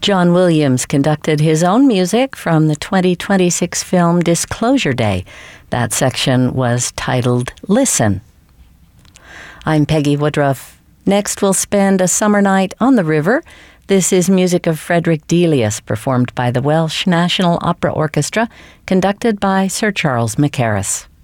John Williams conducted his own music from the 2026 film Disclosure Day. That section was titled Listen. I'm Peggy Woodruff. Next, we'll spend a summer night on the river. This is music of Frederick Delius, performed by the Welsh National Opera Orchestra, conducted by Sir Charles Mackerras.